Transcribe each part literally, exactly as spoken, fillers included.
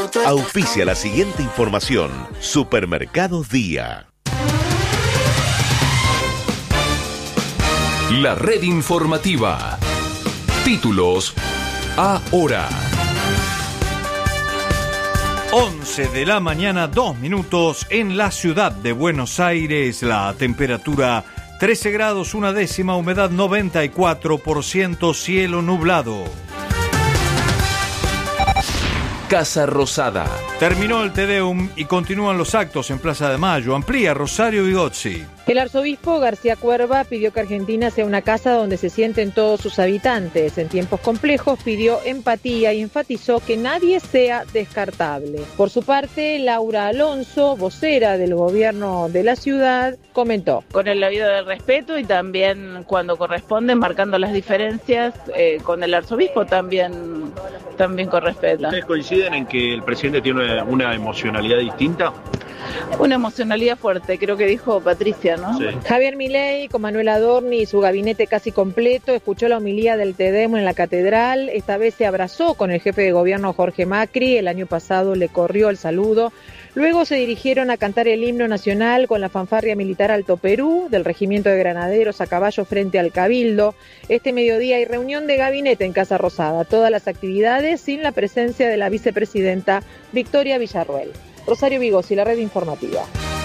Auspicia la siguiente información. Supermercados Día. La red informativa. Títulos ahora. once de la mañana, dos minutos en la ciudad de Buenos Aires. La temperatura trece grados, una décima, humedad noventa y cuatro por ciento, cielo nublado. Casa Rosada. Terminó el Te Deum y continúan los actos en Plaza de Mayo. Amplía Rosario Vigozzi. El arzobispo García Cuerva pidió que Argentina sea una casa donde se sienten todos sus habitantes. En tiempos complejos pidió empatía y enfatizó que nadie sea descartable. Por su parte, Laura Alonso, vocera del gobierno de la ciudad, comentó. Con el oído del respeto y también cuando corresponde, marcando las diferencias, eh, con el arzobispo también, también con respeto. ¿Ustedes coinciden en que el presidente tiene una, una emocionalidad distinta? Una emocionalidad fuerte, creo que dijo Patricia, ¿no? Sí. Javier Milei, con Manuel Adorni y su gabinete casi completo, escuchó la homilía del Te Deum en la catedral. Esta vez se abrazó con el jefe de gobierno Jorge Macri. El año pasado le corrió el saludo. Luego se dirigieron a cantar el himno nacional con la fanfarria militar Alto Perú, del Regimiento de Granaderos a caballo frente al Cabildo. Este mediodía hay reunión de gabinete en Casa Rosada. Todas las actividades sin la presencia de la vicepresidenta Victoria Villarruel. Rosario Vigozzi, la red informativa.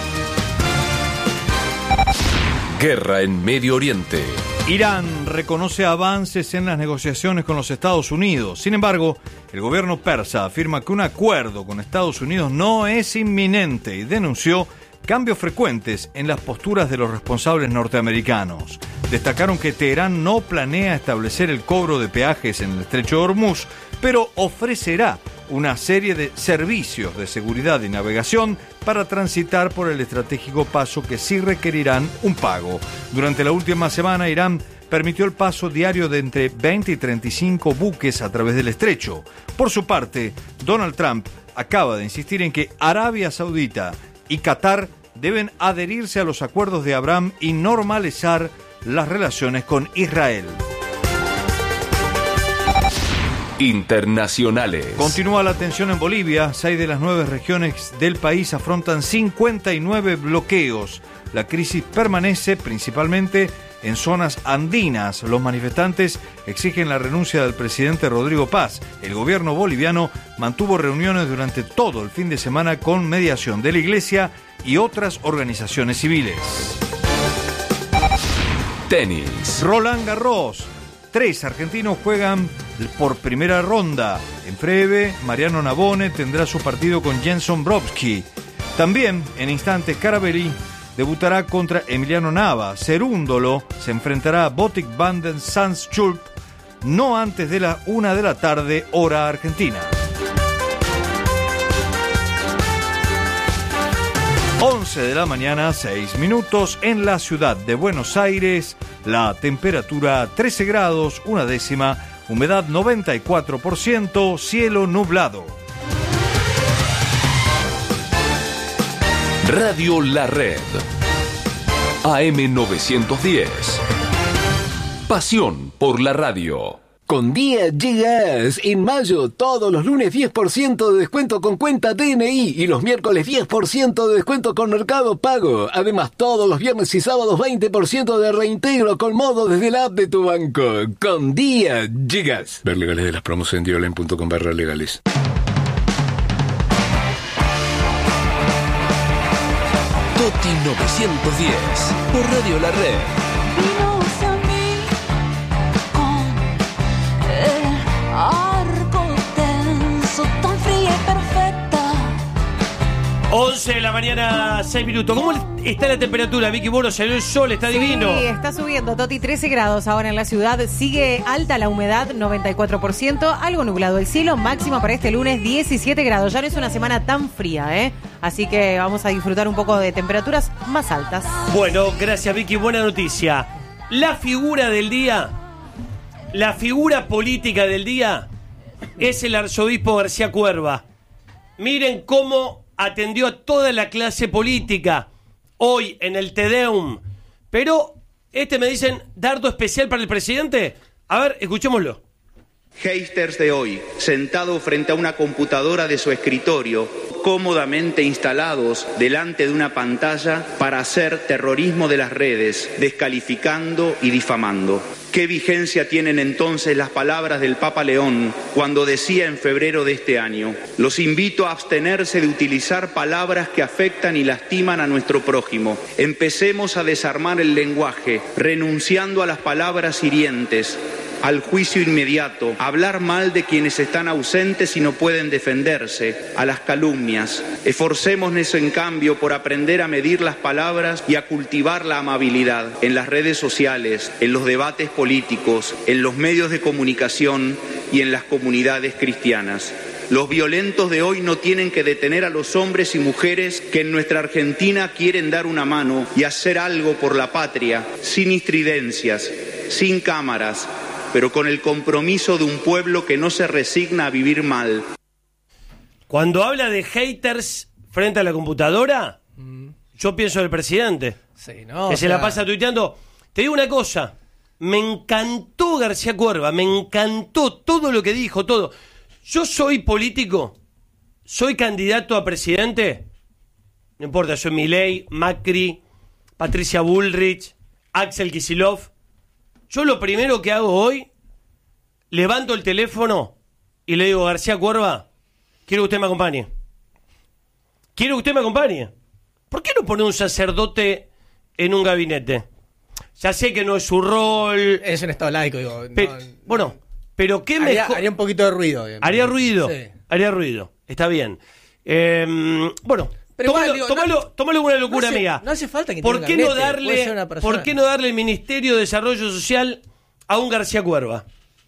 Guerra en Medio Oriente. Irán reconoce avances en las negociaciones con los Estados Unidos. Sin embargo, el gobierno persa afirma que un acuerdo con Estados Unidos no es inminente y denunció cambios frecuentes en las posturas de los responsables norteamericanos. Destacaron que Teherán no planea establecer el cobro de peajes en el estrecho de Hormuz, pero ofrecerá una serie de servicios de seguridad y navegación para transitar por el estratégico paso que sí requerirán un pago. Durante la última semana, Irán permitió el paso diario de entre veinte y treinta y cinco buques a través del estrecho. Por su parte, Donald Trump acaba de insistir en que Arabia Saudita y Qatar deben adherirse a los acuerdos de Abraham y normalizar las relaciones con Israel. Internacionales. Continúa la tensión en Bolivia. Seis de las nueve regiones del país afrontan cincuenta y nueve bloqueos. La crisis permanece principalmente en zonas andinas. Los manifestantes exigen la renuncia del presidente Rodrigo Paz. El gobierno boliviano mantuvo reuniones durante todo el fin de semana con mediación de la Iglesia y otras organizaciones civiles. Tenis. Roland Garros. Tres argentinos juegan por primera ronda. En breve, Mariano Navone tendrá su partido con Jenson Brofsky. También, en instantes, Carabelli debutará contra Emiliano Nava. Cerúndolo se enfrentará a Botic van den Zandschulp no antes de la una de la tarde, hora argentina. once de la mañana, seis minutos en la ciudad de Buenos Aires. La temperatura trece grados, una décima, humedad noventa y cuatro por ciento, cielo nublado. Radio La Red. A M novecientos diez. Pasión por la radio. Con Día Llegas, en mayo, todos los lunes diez por ciento de descuento con cuenta D N I y los miércoles diez por ciento de descuento con Mercado Pago. Además, todos los viernes y sábados veinte por ciento de reintegro con modo desde la app de tu banco. Con Día Llegas. Ver legales de las promos en diolen punto com barra legales. Toti novecientos diez, por Radio La Red. once de la mañana, seis minutos. ¿Cómo está la temperatura, Vicky? Bueno, salió el sol, está sí, divino. Sí, está subiendo, Toti, trece grados ahora en la ciudad. Sigue alta la humedad, noventa y cuatro por ciento. Algo nublado el cielo, máxima para este lunes, diecisiete grados. Ya no es una semana tan fría, ¿eh? Así que vamos a disfrutar un poco de temperaturas más altas. Bueno, gracias, Vicky. Buena noticia. La figura del día, la figura política del día, es el arzobispo García Cuerva. Miren cómo atendió a toda la clase política hoy en el Te Deum. Pero, este me dicen, dardo especial para el presidente. A ver, escuchémoslo. Haters de hoy, sentado frente a una computadora de su escritorio, cómodamente instalados delante de una pantalla para hacer terrorismo de las redes, descalificando y difamando. ¿Qué vigencia tienen entonces las palabras del Papa León cuando decía en febrero de este año: los invito a abstenerse de utilizar palabras que afectan y lastiman a nuestro prójimo? Empecemos a desarmar el lenguaje, renunciando a las palabras hirientes, al juicio inmediato, a hablar mal de quienes están ausentes y no pueden defenderse, a las calumnias. Esforcémonos en cambio por aprender a medir las palabras y a cultivar la amabilidad en las redes sociales, en los debates políticos, en los medios de comunicación y en las comunidades cristianas. Los violentos de hoy no tienen que detener a los hombres y mujeres que en nuestra Argentina quieren dar una mano y hacer algo por la patria, sin estridencias, sin cámaras, pero con el compromiso de un pueblo que no se resigna a vivir mal. Cuando habla de haters frente a la computadora, mm. yo pienso en el presidente, sí, no, que o se sea... la pasa tuiteando. Te digo una cosa, me encantó García Cuerva, me encantó todo lo que dijo, todo. Yo soy político, soy candidato a presidente, no importa, soy Milei, Macri, Patricia Bullrich, Axel Kicillof. Yo lo primero que hago hoy, levanto el teléfono y le digo: García Cuerva, quiero que usted me acompañe. Quiero que usted me acompañe. ¿Por qué no pone un sacerdote en un gabinete? Ya sé que no es su rol. Es un estado laico, digo. Pe- no, bueno, pero qué haría, mejor. Haría un poquito de ruido. Bien. Haría ruido. Sí. Haría ruido. Está bien. Eh, bueno. Pero tómalo, igual, digo, tómalo, no, tómalo como una locura, no hace, amiga. No hace falta que ¿Por tenga qué un no gabinete, puede ser darle, una persona. ¿por qué no darle el Ministerio de Desarrollo Social a un García Cuerva?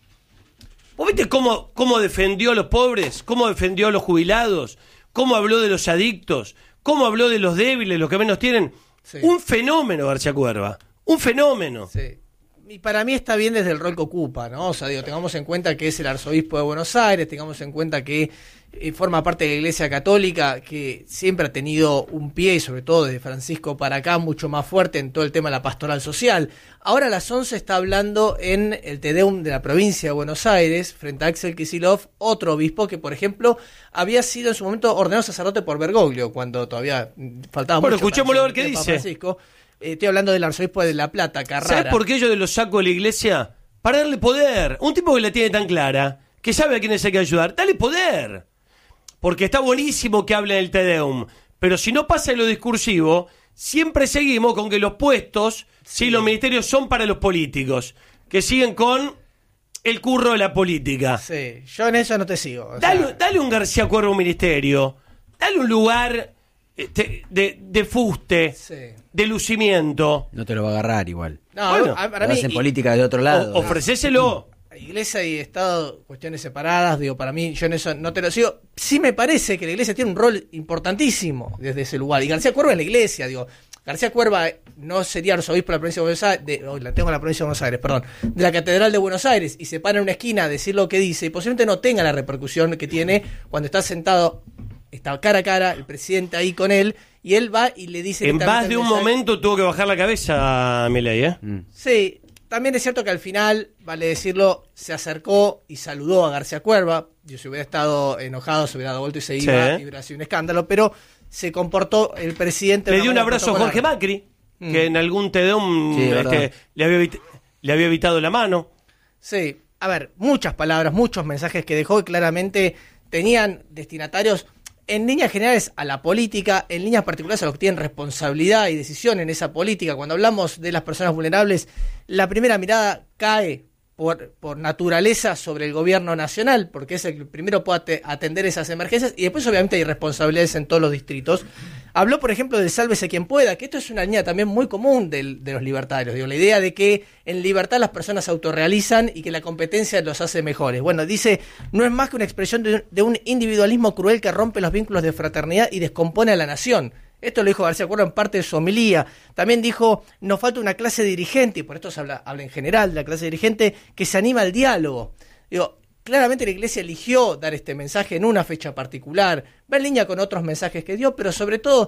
¿Vos viste cómo, cómo defendió a los pobres? ¿Cómo defendió a los jubilados? ¿Cómo habló de los adictos? ¿Cómo habló de los débiles, los que menos tienen? Sí. Un fenómeno, García Cuerva. Un fenómeno. Sí. Y para mí está bien desde el rol que ocupa, ¿no? O sea, digo, tengamos en cuenta que es el arzobispo de Buenos Aires, tengamos en cuenta que eh, forma parte de la Iglesia Católica, que siempre ha tenido un pie, y sobre todo desde Francisco para acá, mucho más fuerte en todo el tema de la pastoral social. Ahora a las once está hablando en el Te Deum de la provincia de Buenos Aires, frente a Axel Kicillof, otro obispo que, por ejemplo, había sido en su momento ordenado sacerdote por Bergoglio, cuando todavía faltaba bueno, mucho. Bueno, escuchémoslo a ver qué dice. Francisco. Eh, estoy hablando del arzobispo de La Plata, Carrara. ¿Sabes por qué yo de los saco de la iglesia? Para darle poder. Un tipo que la tiene tan clara, que sabe a quiénes hay que ayudar. Dale poder. Porque está buenísimo que hable en el Te Deum, pero si no pasa en lo discursivo, siempre seguimos con que los puestos, sí, sí los ministerios son para los políticos, que siguen con el curro de la política. Sí, yo en eso no te sigo. O dale, sea... dale un García Cuerva a un ministerio. Dale un lugar... De, de, de fuste, sí. de lucimiento. No te lo va a agarrar igual. No, bueno, para mí, hacen política de otro lado. O, ofrecéselo. Iglesia y Estado, cuestiones separadas, digo, para mí, yo en eso no te lo sigo. Sí me parece que la Iglesia tiene un rol importantísimo desde ese lugar. Y García Cuerva es la Iglesia, digo. García Cuerva no sería arzobispo de la provincia de Buenos Aires, de, oh, la tengo en la provincia de Buenos Aires, perdón, de la Catedral de Buenos Aires, y se para en una esquina a decir lo que dice, y posiblemente no tenga la repercusión que tiene cuando está sentado, está cara a cara, el presidente ahí con él, y él va y le dice... En más de un mensaje. Momento tuvo que bajar la cabeza a Milei, ¿eh? Mm. Sí, también es cierto que al final, vale decirlo, se acercó y saludó a García Cuerva. Yo si hubiera estado enojado, se hubiera dado vuelto y se iba, sí. y hubiera sido un escándalo, pero se comportó el presidente... Le dio un abrazo a Jorge Macri, mm. que en algún Te Deum sí, este, le, había evit- le había evitado la mano. Sí, a ver, muchas palabras, muchos mensajes que dejó y claramente tenían destinatarios... En líneas generales a la política, en líneas particulares a los que tienen responsabilidad y decisión en esa política. Cuando hablamos de las personas vulnerables, la primera mirada cae por, por naturaleza sobre el gobierno nacional, porque es el que primero puede atender esas emergencias, y después obviamente hay responsabilidades en todos los distritos. Habló, por ejemplo, del sálvese quien pueda, que esto es una línea también muy común del, de los libertarios. Digo, la idea de que en libertad las personas se autorrealizan y que la competencia los hace mejores. Bueno, dice, no es más que una expresión de, de un individualismo cruel que rompe los vínculos de fraternidad y descompone a la nación. Esto lo dijo García Cuerva en parte de su homilía. También dijo, nos falta una clase dirigente, y por esto se habla, habla en general de la clase dirigente, que se anima al diálogo. Digo, claramente la Iglesia eligió dar este mensaje en una fecha particular, va en línea con otros mensajes que dio, pero sobre todo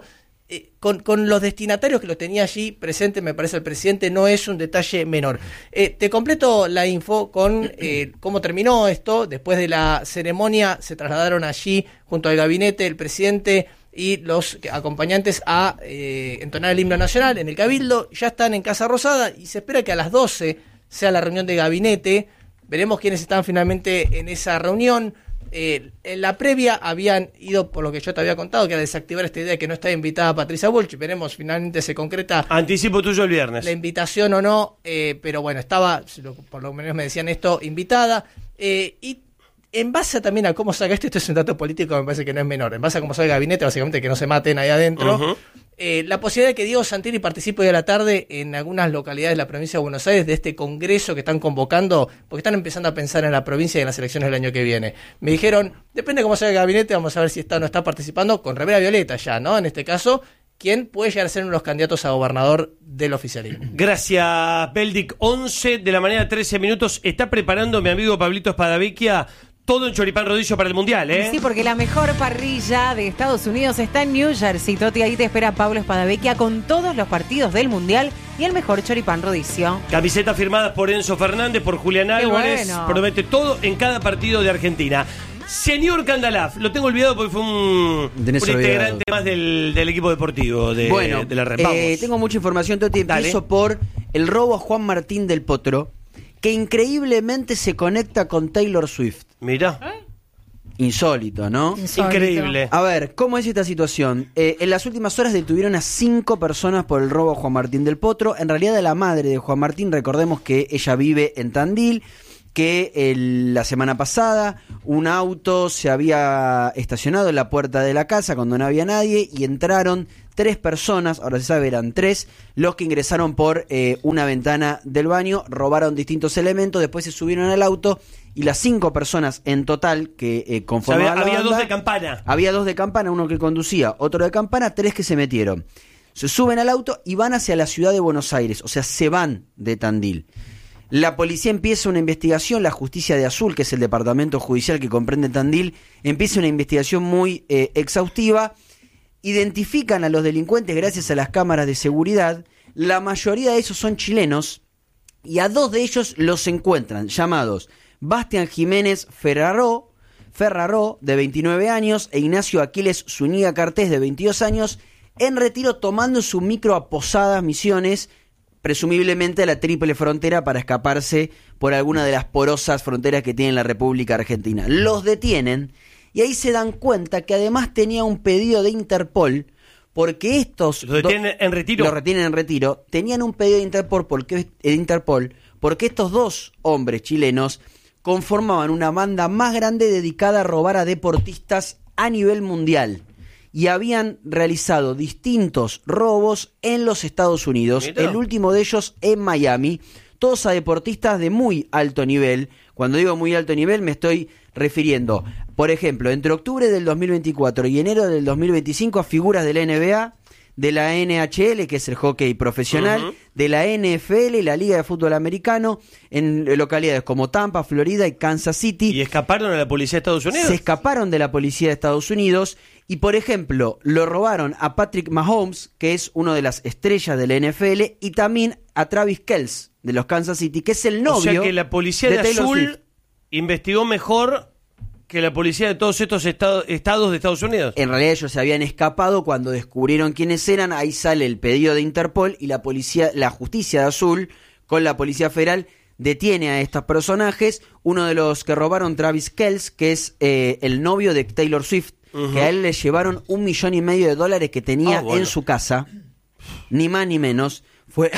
eh, con, con los destinatarios que lo tenía allí presente, me parece el presidente, no es un detalle menor. Eh, te completo la info con eh, cómo terminó esto. Después de la ceremonia se trasladaron allí junto al gabinete el presidente y los acompañantes a eh, entonar el himno nacional en el Cabildo. Ya están en Casa Rosada y se espera que a las doce sea la reunión de gabinete. Veremos quiénes están finalmente en esa reunión. Eh, en la previa habían ido, por lo que yo te había contado, que a desactivar esta idea de que no está invitada Patricia Bullrich. Veremos, finalmente se concreta. Anticipo tuyo el viernes. La invitación o no, eh, pero bueno, estaba, por lo menos me decían esto, invitada. Eh, y en base también a cómo salga esto, esto es un dato político, me parece que no es menor. En base a cómo salga el gabinete, básicamente que no se maten ahí adentro. Uh-huh. Eh, la posibilidad de que Diego Santilli participe hoy a la tarde en algunas localidades de la provincia de Buenos Aires de este congreso que están convocando, porque están empezando a pensar en la provincia y en las elecciones del año que viene. Me dijeron, depende de cómo salga el gabinete, vamos a ver si está o no está participando, con remera violeta ya, ¿no? En este caso, ¿quién puede llegar a ser uno de los candidatos a gobernador del oficialismo? Gracias, Beldic. once de la mañana, trece minutos. Está preparando mi amigo Pablito Spadavecchia todo en choripán rodillo para el Mundial, ¿eh? Sí, porque la mejor parrilla de Estados Unidos está en New Jersey. Toti, ahí te espera Pablo Spadavecchia con todos los partidos del Mundial y el mejor choripán rodillo. Camisetas firmadas por Enzo Fernández, por Julián Álvarez. Bueno. Promete todo en cada partido de Argentina. Señor Candalaf, lo tengo olvidado porque fue un, un integrante más del, del equipo deportivo de, bueno, de la red. Eh, tengo mucha información, Toti. Empiezo Dale. por el robo a Juan Martín del Potro, que increíblemente se conecta con Taylor Swift. Mira. ¿Eh? Insólito, ¿no? Insólito. Increíble. A ver, ¿cómo es esta situación? Eh, en las últimas horas detuvieron a cinco personas por el robo a Juan Martín del Potro. En realidad, a la madre de Juan Martín, recordemos que ella vive en Tandil, que el, la semana pasada un auto se había estacionado en la puerta de la casa cuando no había nadie y entraron tres personas, ahora se sabe eran tres, los que ingresaron por eh, una ventana del baño, robaron distintos elementos, después se subieron al auto y las cinco personas en total que eh, conformaban o sea, había, la había banda, dos de campana. Había dos de campana, uno que conducía, otro de campana, tres que se metieron. Se suben al auto y van hacia la ciudad de Buenos Aires, o sea, se van de Tandil. La policía empieza una investigación, la Justicia de Azul, que es el departamento judicial que comprende Tandil, empieza una investigación muy eh, exhaustiva. Identifican a los delincuentes gracias a las cámaras de seguridad. La mayoría de esos son chilenos y a dos de ellos los encuentran, llamados Bastián Jiménez Ferraró, Ferraró, de veintinueve años, e Ignacio Aquiles Zúñiga Cartés, de veintidós años, en retiro tomando su micro a Posadas Misiones, presumiblemente a la triple frontera para escaparse por alguna de las porosas fronteras que tiene la República Argentina. Los detienen y ahí se dan cuenta que además tenía un pedido de Interpol, porque estos... ¿Los detienen en retiro? Los retienen en retiro. Tenían un pedido de Interpol porque, de Interpol porque estos dos hombres chilenos conformaban una banda más grande dedicada a robar a deportistas a nivel mundial. Y habían realizado distintos robos en los Estados Unidos, Mira. el último de ellos en Miami, todos a deportistas de muy alto nivel. Cuando digo muy alto nivel me estoy refiriendo, por ejemplo, entre octubre del dos mil veinticuatro y enero del dos mil veinticinco a figuras de la N B A, de la N H L, que es el hockey profesional, uh-huh. de la N F L y la Liga de Fútbol Americano, en localidades como Tampa, Florida y Kansas City. ¿Y escaparon a la policía de Estados Unidos? Se escaparon de la policía de Estados Unidos y, por ejemplo, lo robaron a Patrick Mahomes, que es uno de las estrellas de la N F L, y también a Travis Kelce, de los Kansas City, que es el novio. O sea que la policía de, de Azul Swift. investigó mejor que la policía de todos estos estado, estados de Estados Unidos. En realidad ellos se habían escapado cuando descubrieron quiénes eran. Ahí sale el pedido de Interpol y la policía, la Justicia de Azul con la Policía Federal detiene a estos personajes. Uno de los que robaron, Travis Kelce, que es eh, el novio de Taylor Swift, uh-huh. que a él le llevaron un millón y medio de dólares que tenía oh, bueno. en su casa, ni más ni menos. Fue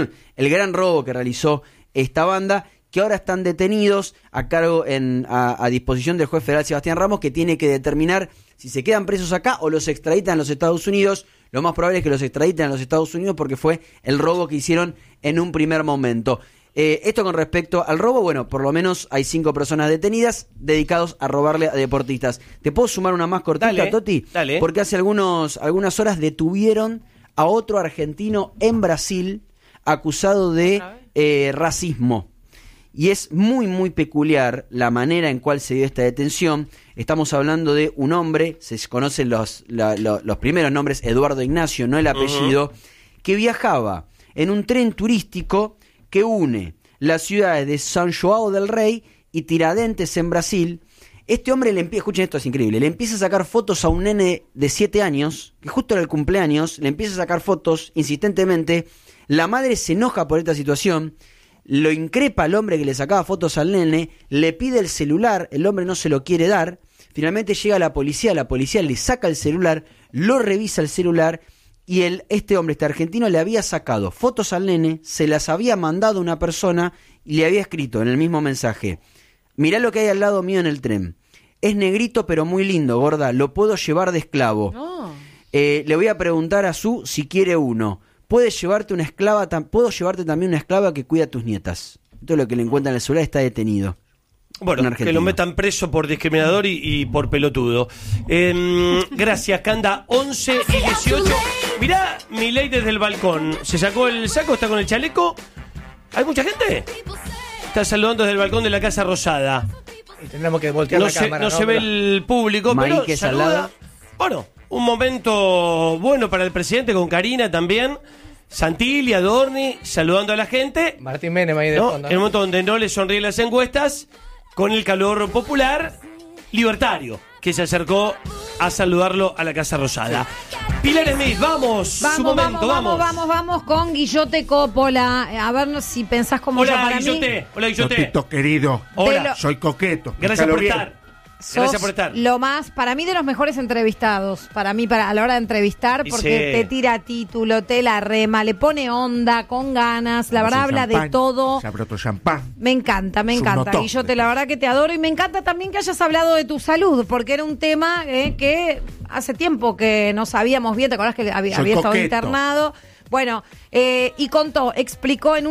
el gran robo que realizó esta banda, que ahora están detenidos a cargo en, a, a disposición del juez federal Sebastián Ramos, que tiene que determinar si se quedan presos acá o los extraditan a los Estados Unidos. Lo más probable es que los extraditen a los Estados Unidos porque fue el robo que hicieron en un primer momento. Eh, esto con respecto al robo, bueno, por lo menos hay cinco personas detenidas dedicados a robarle a deportistas. ¿Te puedo sumar una más cortita, dale, Toti? Dale. Porque hace algunos, algunas horas detuvieron a otro argentino en Brasil acusado de eh, racismo. Y es muy, muy peculiar la manera en cual se dio esta detención. Estamos hablando de un hombre, se conocen los, la, lo, los primeros nombres, Eduardo Ignacio, no el apellido, uh-huh. que viajaba en un tren turístico que une las ciudades de São João del Rei y Tiradentes en Brasil. Este hombre le empieza, escuchen esto, es increíble, le empieza a sacar fotos a un nene de siete años, que justo era el cumpleaños, le empieza a sacar fotos insistentemente. La madre se enoja por esta situación, lo increpa al hombre que le sacaba fotos al nene, le pide el celular, el hombre no se lo quiere dar, finalmente llega la policía, la policía le saca el celular, lo revisa el celular y el, este hombre, este argentino, le había sacado fotos al nene, se las había mandado a una persona y le había escrito en el mismo mensaje: mirá lo que hay al lado mío en el tren, es negrito pero muy lindo, gorda, lo puedo llevar de esclavo. No. Eh, le voy a preguntar a Su si quiere uno. Puedes llevarte una esclava, tam- puedo llevarte también una esclava que cuida a tus nietas. Esto es lo que le encuentran en el celular, está detenido. Bueno, que lo metan preso por discriminador y, y por pelotudo. Eh, gracias, Canda. once y dieciocho. Mirá, Milei desde el balcón. ¿Se sacó el saco? ¿Está con el chaleco? ¿Hay mucha gente? Está saludando desde el balcón de la Casa Rosada. Y tendremos que voltear no la se, cámara. No, no se ve el público, pero que saluda. Bueno, un momento bueno para el presidente con Karina también. Santilli, Adorni, saludando a la gente. Martín Menem ahí de ¿no? fondo. En el momento donde no le sonríen las encuestas, con el calor popular, libertario, que se acercó a saludarlo a la Casa Rosada. Pilar Smith, vamos, vamos, su momento, vamos, vamos, vamos, vamos con Guillote Coppola. A ver si pensás como Hola, yo para Guillote. mí. Hola, Guillote. Totito querido. Hola. Lo... Soy coqueto. Gracias por bien. estar. Sos Gracias por estar. Lo más, para mí, de los mejores entrevistados. Para mí, para a la hora de entrevistar, porque sí. te tira título, te la rema, le pone onda, con ganas. La verdad, habla de todo. Se abrió otro champán. Me encanta, me encanta. Y yo te la verdad que te adoro. Y me encanta también que hayas hablado de tu salud, porque era un tema eh, que hace tiempo que no sabíamos bien. ¿Te acordás que había, había estado internado? Bueno, eh, y contó, explicó en un